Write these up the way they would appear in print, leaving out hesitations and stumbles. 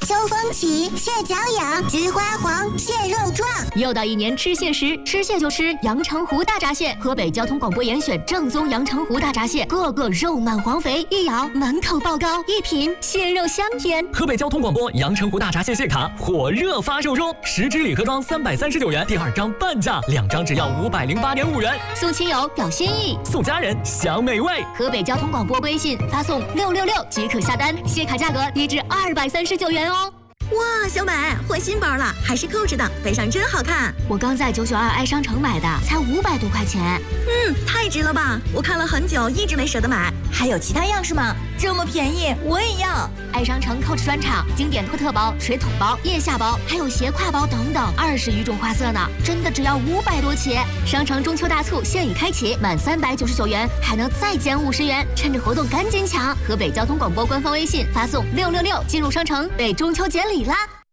秋风起，蟹脚痒，菊花黄，蟹肉壮。 又到一年吃蟹时，吃蟹就吃阳澄湖大闸蟹。河北交通广播严选正宗阳澄湖大闸蟹，个个肉满黄肥，一咬满口爆膏，一品蟹肉香甜。 河北交通广播阳澄湖大闸蟹蟹卡火热发售中，10支礼盒装339元，第2张半价，2张只要508.5元。 送亲友表心意， 送家人享美味。 河北交通广播微信发送666即可下单，蟹卡价格低至239元哦。 哇，小美换新包了，还是Coach的，背上真好看。 我刚在992爱商城买的，才500多块钱。 太值了吧！我看了很久，一直没舍得买。还有其他样式吗？这么便宜，我也要。 爱商城 Coach 专场，经典托特包、水桶包、腋下包，还有斜挎包等等，20余种花色呢，真的只要500多起。商城中秋大促现已开启，满399元还能再减50元，趁着活动赶紧抢！河北交通广播官方微信发送666进入商城，为中秋节礼啦！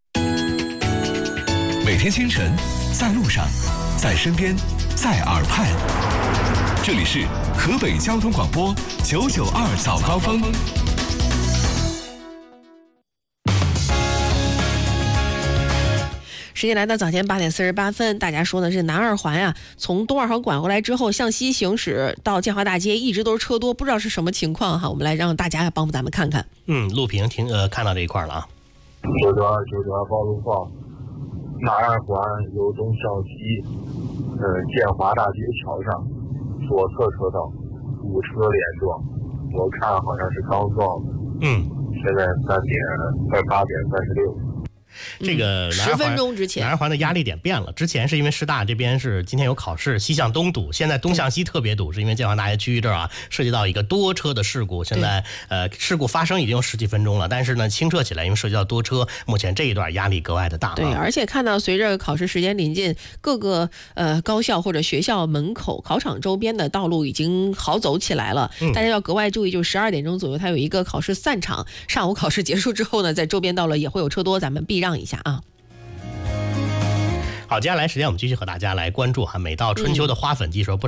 每天清晨，在路上，在身边，在耳畔，这里是河北交通广播992早高峰。 时间来到早间8点48分，大家说的是南二环呀，从东二环拐过来之后向西行驶到建华大街，一直都是车多，不知道是什么情况哈。我们来让大家帮咱们看看。 录屏看到这一块了啊。 992报路放，南二环由东向西，建华大街桥上左侧车道5车连撞，我看好像是刚撞的。现在8点36。 这个 10分钟之前， 南二环的压力点变了。之前是因为师大这边是今天有考试，西向东堵，现在东向西特别堵，是因为建华大街区域这儿啊涉及到一个多车的事故。现在事故发生已经有10几分钟了，但是呢清澈起来，因为涉及到多车，目前这一段压力格外的大。 对，而且看到随着考试时间临近，各个高校或者学校门口、考场周边的道路已经好走起来了。大家要格外注意，就12点钟左右，它有一个考试散场。上午考试结束之后呢，在周边道路也会有车多，咱们避让一下啊。 好，接下来时间我们继续和大家来关注每到春秋的花粉季时候，